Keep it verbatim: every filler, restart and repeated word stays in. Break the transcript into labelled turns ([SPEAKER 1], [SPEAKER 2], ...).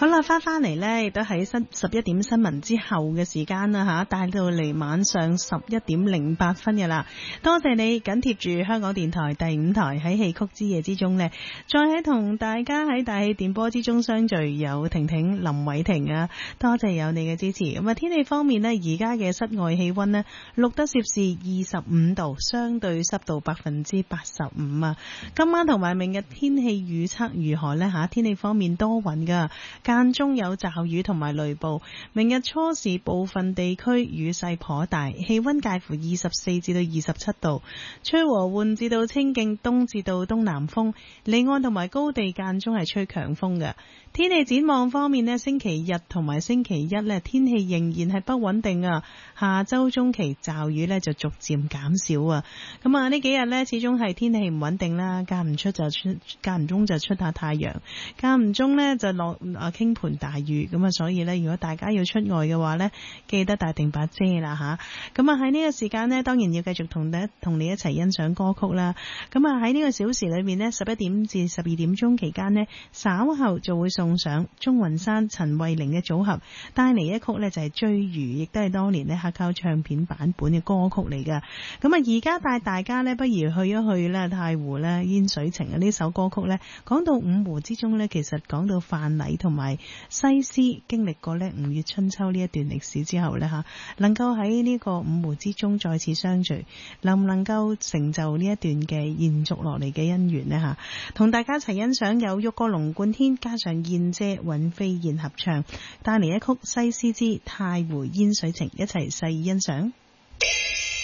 [SPEAKER 1] 好啦，翻翻嚟呢，亦都喺十十一點新聞之後嘅時間啦吓，帶到嚟晚上十一點零八分嘅啦。多謝你緊貼住香港電台第五台喺戲曲之夜之中呢，再喺同大家喺大氣電波之中相聚，有婷婷、林偉婷啊，多謝有你嘅支持。咁啊，天氣方面呢，而家嘅室外氣溫呢，錄得攝氏二十五度，相對濕度百分之八十五啊。今晚同埋明日天氣預測如何呢？吓，天氣方面多雲噶，間中有驟雨同埋雷暴。明日初時部分地區雨勢頗大，氣溫介乎二十四至到二十七度，吹和緩至到清勁東至到東南風，離岸同埋高地間中係吹強風嘅。天氣展望方面呢，星期日同埋星期一呢，天氣仍然係不穩定啊。下周中期驟雨呢就逐漸減少啊。咁啊呢幾日呢，始終係天氣唔穩定啦，間唔出就出，間唔中就出下太陽，間唔中呢就落啊傾盆大雨。咁啊，所以呢，如果大家要出外嘅話呢，記得帶定把遮啦吓。咁啊喺呢個時間呢，當然要繼續同你同你一齊欣賞歌曲啦。咁啊喺呢個小時裏面呢，十一點至十二點鐘期間呢，稍後就會送上鍾雲山、陳慧玲嘅組合帶嚟一曲呢，就係《追魚》，亦都係當年呢黑膠唱片版本嘅歌曲嚟噶。咁啊，而家帶大家呢，不如去一去呢太湖呢煙水情啊！呢首歌曲呢，講到五湖之中呢，其實講到范蠡同埋西施經歷過呢五月春秋呢一段歷史之後呢，吓，能夠喺呢個五湖之中再次相聚，能唔能夠成就呢一段嘅延續落嚟嘅姻緣呢？吓，同大家一齊欣賞有郁過龍貫天加上燕姐尹飛燕合唱帶嚟一曲《西施之太湖煙水情》，一齊細意欣賞。